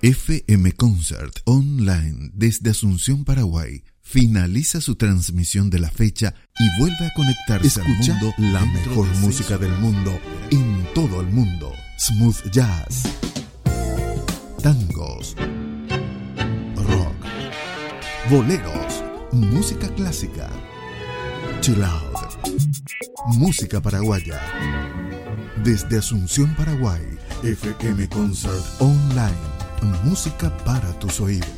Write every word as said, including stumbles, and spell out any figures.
F M Concert Online desde Asunción, Paraguay, finaliza su transmisión de la fecha y vuelve a conectarse Escucha al mundo. la dentro mejor de música seis del mundo en todo el mundo. Smooth jazz, tangos, rock, boleros, música clásica, chill out, música paraguaya. Desde Asunción, Paraguay, F M Concert Online, música para tus oídos.